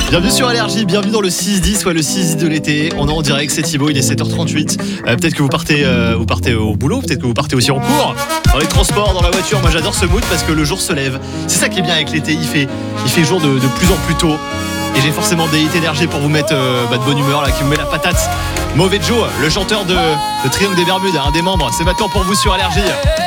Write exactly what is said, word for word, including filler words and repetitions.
Bienvenue sur Allergie, bienvenue dans le six dix, soit le six dix de l'été. On est en direct, c'est Thibaut, il est sept heures trente-huit. Euh, peut-être que vous partez, euh, vous partez au boulot, peut-être que vous partez aussi en cours, dans les transports, dans la voiture. Moi j'adore ce mood parce que le jour se lève. C'est ça qui est bien avec l'été, il fait, il fait jour de, de plus en plus tôt. Et j'ai forcément des hits énergie pour vous mettre euh, bah, de bonne humeur, là, qui vous met la patate. Mauvais Joe, le chanteur de, de Triangle des Bermudes, un des membres, c'est maintenant pour vous sur Allergie.